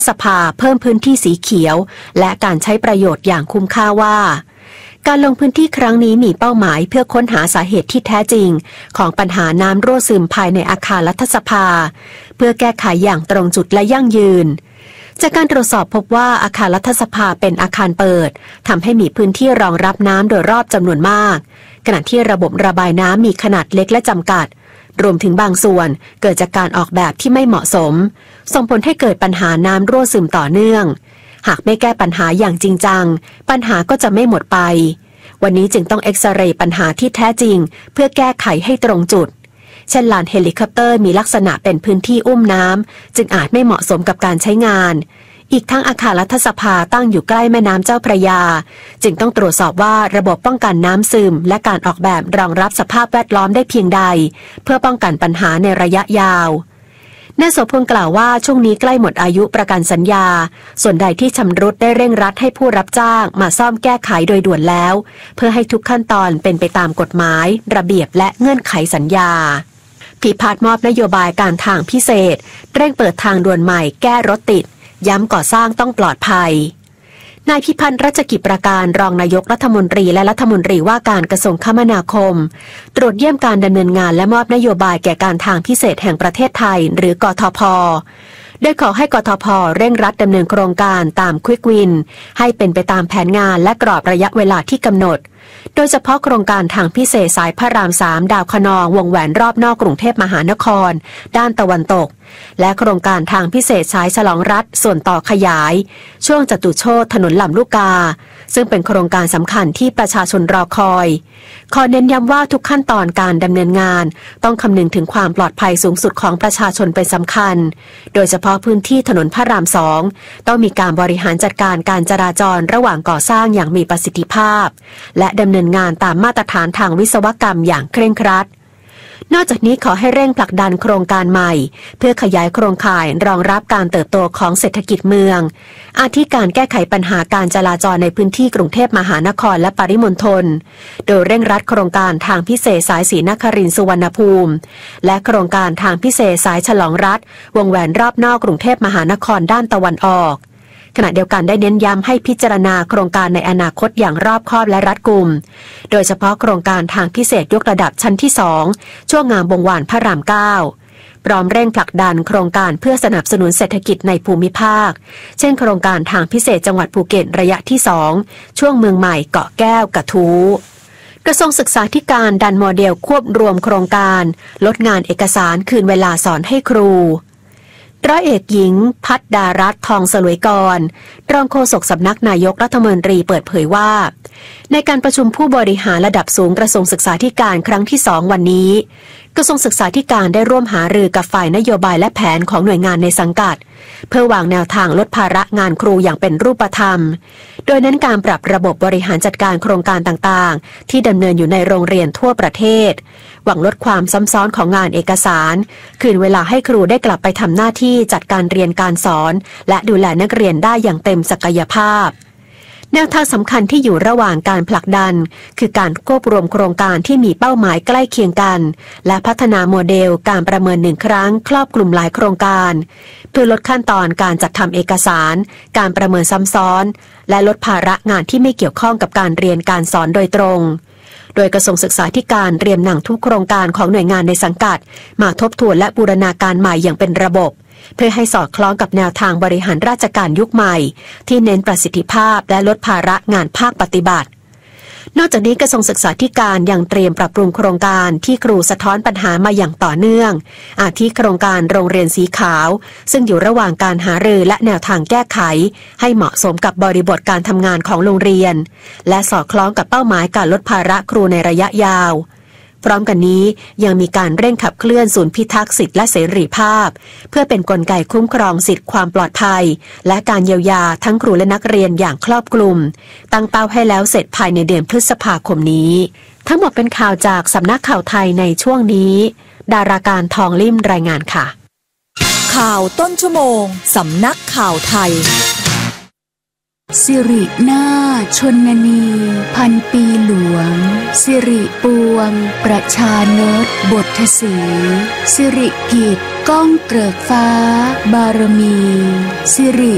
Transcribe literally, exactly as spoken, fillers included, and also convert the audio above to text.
สภาเพิ่มพื้นที่สีเขียวและการใช้ประโยชน์อย่างคุ้มค่าว่าการลงพื้นที่ครั้งนี้มีเป้าหมายเพื่อค้นหาสาเหตุที่แท้จริงของปัญหาน้ำรั่วซึมภายในอาคารรัฐสภาเพื่อแก้ไขอย่างตรงจุดและยั่งยืนจากการตรวจสอบพบว่าอาคารรัฐสภาเป็นอาคารเปิดทำให้มีพื้นที่รองรับน้ำโดยรอบจำนวนมากขณะที่ระบบระบายน้ำมีขนาดเล็กและจำกัดรวมถึงบางส่วนเกิดจากการออกแบบที่ไม่เหมาะสมส่งผลให้เกิดปัญหาน้ำรั่วซึมต่อเนื่องหากไม่แก้ปัญหาอย่างจริงจังปัญหาก็จะไม่หมดไปวันนี้จึงต้องเอ็กซเรย์ปัญหาที่แท้จริงเพื่อแก้ไขให้ตรงจุดเช่นลานเฮลิคอปเตอร์มีลักษณะเป็นพื้นที่อุ้มน้ำจึงอาจไม่เหมาะสมกับการใช้งานอีกทั้งอาคารรัฐสภาตั้งอยู่ใกล้แม่น้ำเจ้าพระยาจึงต้องตรวจสอบว่าระบบป้องกันน้ำซึมและการออกแบบรองรับสภาพแวดล้อมได้เพียงใดเพื่อป้องกันปัญหาในระยะยาวนายโสพลกล่าวว่าช่วงนี้ใกล้หมดอายุประกันสัญญาส่วนใดที่ชำรุดได้เร่งรัดให้ผู้รับจ้างมาซ่อมแก้ไขโดยด่วนแล้วเพื่อให้ทุกขั้นตอนเป็นไปตามกฎหมายระเบียบและเงื่อนไขสัญญาพิพัฒน์มอบนโยบายการทางพิเศษเร่งเปิดทางด่วนใหม่แก้รถติดย้ำก่อสร้างต้องปลอดภัยนายพิพัฒน์รัชกิจประการรองนายกรัฐมนตรีและรัฐมนตรีว่าการกระทรวงคมนาคมตรวจเยี่ยมการดำเนินงานและมอบนโยบายแก่การทางพิเศษแห่งประเทศไทยหรือกทพ.โดยขอให้กทพ.เร่งรัดดำเนินโครงการตามควิกวินให้เป็นไปตามแผนงานและกรอบระยะเวลาที่กำหนดโดยเฉพาะโครงการทางพิเศษสายพระรามสามดาวคะนองวงแหวนรอบนอกกรุงเทพมหานครด้านตะวันตกและโครงการทางพิเศษสายฉลองรัฐส่วนต่อขยายช่วงจตุโชติถนนลำลูกกาซึ่งเป็นโครงการสำคัญที่ประชาชนรอคอยขอเน้นย้ำว่าทุกขั้นตอนการดำเนินงานต้องคำนึงถึงความปลอดภัยสูงสุดของประชาชนเป็นสำคัญโดยเฉพาะพื้นที่ถนนพระรามสองต้องมีการบริหารจัดการการจราจรระหว่างก่อสร้างอย่างมีประสิทธิภาพและดำเนินงานตามมาตรฐานทางวิศวกรรมอย่างเคร่งครัดนอกจากนี้ขอให้เร่งผลักดันโครงการใหม่เพื่อขยายโครงข่ายรองรับการเติบโตของเศรษฐกิจเมืองอาทิการแก้ไขปัญหาการจราจรในพื้นที่กรุงเทพมหานครและปริมณฑลโดยเร่งรัดโครงการทางพิเศษสายศรีนครินทร์สุวรรณภูมิและโครงการทางพิเศษสายฉลองรัฐวงแหวนรอบนอกกรุงเทพมหานครด้านตะวันออกขณะเดียวกันได้เน้นย้ำให้พิจารณาโครงการในอนาคตอย่างรอบคอบและรัดกุมโดยเฉพาะโครงการทางพิเศษยกระดับชั้นที่สองช่วงงามวงวานพระรามเก้าพร้อมเร่งผลักดันโครงการเพื่อสนับสนุนเศรษฐกิจในภูมิภาคเช่นโครงการทางพิเศษจังหวัดภูเก็ตระยะที่สองช่วงเมืองใหม่เกาะแก้วกระทู้กระทรวงศึกษาธิการดันโมเดลควบรวมโครงการลดงานเอกสารคืนเวลาสอนให้ครูร้อยเอกหญิงพัฒดารัตน์ทองสลวยกรรองโฆษกสำนักนายกรัฐมนตรีเปิดเผยว่าในการประชุมผู้บริหารระดับสูงกระทรวงศึกษาธิการครั้งที่สองวันนี้กระทรวงศึกษาธิการได้ร่วมหารือกับฝ่ายนโยบายและแผนของหน่วยงานในสังกัดเพื่อวางแนวทางลดภาระงานครูอย่างเป็นรูปธรรมโดยเน้นการปรับระบบบริหารจัดการโครงการต่างๆที่ดำเนินอยู่ในโรงเรียนทั่วประเทศหวังลดความซ้ำซ้อนของงานเอกสารคืนเวลาให้ครูได้กลับไปทำหน้าที่จัดการเรียนการสอนและดูแลนักเรียนได้อย่างเต็มศักยภาพแนวทางสำคัญที่อยู่ระหว่างการผลักดันคือการควบรวมโครงการที่มีเป้าหมายใกล้เคียงกันและพัฒนาโมเดลการประเมินหนึ่งครั้งครอบคลุมหลายโครงการเพื่อลดขั้นตอนการจัดทำเอกสารการประเมินซ้ำซ้อนและลดภาระงานที่ไม่เกี่ยวข้องกับการเรียนการสอนโดยตรงโดยกระทรวงศึกษาธิการเตรียมนำทุกโครงการของหน่วยงานในสังกัดมาทบทวนและบูรณาการใหม่อย่างเป็นระบบเพื่อให้สอดคล้องกับแนวทางบริหารราชการยุคใหม่ที่เน้นประสิทธิภาพและลดภาระงานภาคปฏิบัตินอกจากนี้กระทรวงศึกษาธิการยังเตรียมปรับปรุงโครงการที่ครูสะท้อนปัญหามาอย่างต่อเนื่องอาทิโครงการโรงเรียนสีขาวซึ่งอยู่ระหว่างการหารือและแนวทางแก้ไขให้เหมาะสมกับบริบทการทำงานของโรงเรียนและสอดคล้องกับเป้าหมายการลดภาระครูในระยะยาวพร้อมกันนี้ยังมีการเร่งขับเคลื่อนศูนย์พิทักษ์สิทธิและเสรีภาพเพื่อเป็นกลไกคุ้มครองสิทธิความปลอดภัยและการเยียวยาทั้งครูและนักเรียนอย่างครอบคลุมตั้งเป้าให้แล้วเสร็จภายในเดือนพฤษภาคมนี้ทั้งหมดเป็นข่าวจากสำนักข่าวไทยในช่วงนี้ดาราการทองลิ่มรายงานค่ะข่าวต้นชั่วโมงสำนักข่าวไทยสิรินาถชนนีพันปีหลวงสิริปวงประชานตบทสีสิริกิจก้องเกริกฟ้าบารมีสิริ